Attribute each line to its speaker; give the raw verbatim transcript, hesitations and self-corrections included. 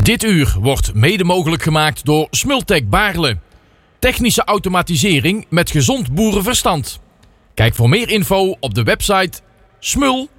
Speaker 1: Dit uur wordt mede mogelijk gemaakt door Smultec Baarle. Technische automatisering met gezond boerenverstand. Kijk voor meer info op de website smul